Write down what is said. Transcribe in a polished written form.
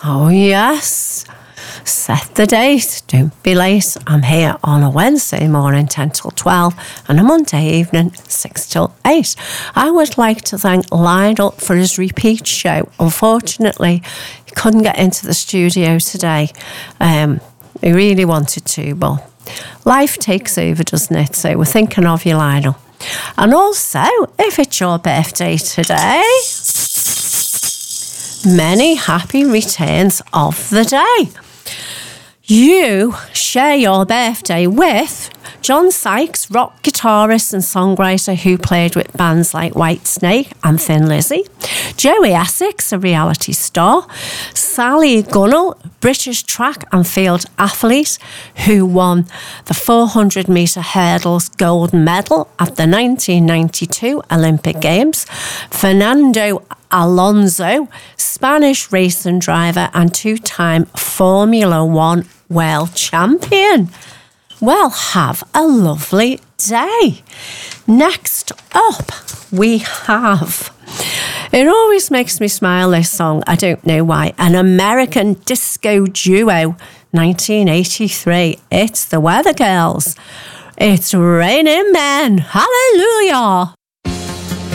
Oh, yes. Set the date. Don't be late. I'm here on a Wednesday morning, 10 till 12, and a Monday evening, 6 till 8. I would like to thank Lionel for his repeat show. Unfortunately, he couldn't get into the studio today. He really wanted to, but life takes over, doesn't it? So we're thinking of you, Lionel. And also, if it's your birthday today, many happy returns of the day. You share your birthday with John Sykes, rock guitarist and songwriter who played with bands like Whitesnake and Thin Lizzy, Joey Essex, a reality star, Sally Gunnell, British track and field athlete who won the 400-metre hurdles gold medal at the 1992 Olympic Games, Fernando Alonso, Spanish racing driver and two-time Formula One world champion. Well, have a lovely day. Next up, we have... It always makes me smile, this song. I don't know why. An American disco duo, 1983. It's the Weather Girls. It's Raining Men. Hallelujah.